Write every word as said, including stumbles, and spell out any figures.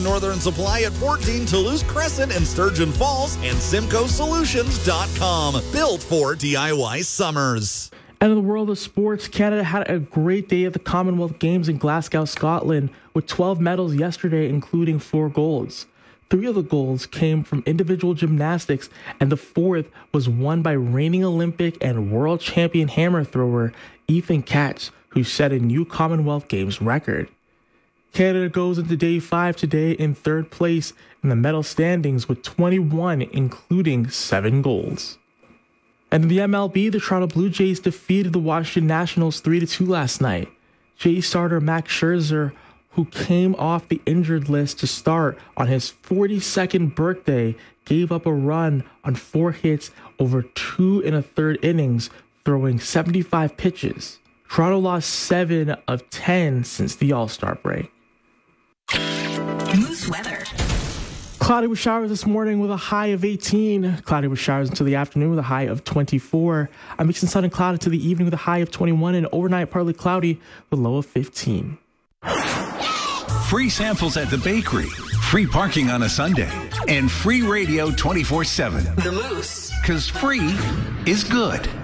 Northern Supply at fourteen Toulouse Crescent in Sturgeon Falls, and Simcoe Solutions dot com. Built for D I Y summers. And in the world of sports, Canada had a great day at the Commonwealth Games in Glasgow, Scotland, with twelve medals yesterday, including four golds. Three of the golds came from individual gymnastics, and the fourth was won by reigning Olympic and world champion hammer thrower Ethan Katz, who set a new Commonwealth Games record. Canada goes into day five today in third place in the medal standings with twenty-one, including seven golds. And in the M L B, the Toronto Blue Jays defeated the Washington Nationals three to two last night. Jays starter Max Scherzer, who came off the injured list to start on his forty-second birthday, gave up a run on four hits over two and a third innings, throwing seventy-five pitches. Toronto lost seven of ten since the All-Star break. Moose weather. Cloudy with showers this morning with a high of eighteen. Cloudy with showers until the afternoon with a high of twenty-four. A mix of sun and cloud until the evening with a high of twenty-one, and overnight partly cloudy with a low of fifteen. Free samples at the bakery, free parking on a Sunday, and free radio twenty-four seven. The Moose. Because free is good.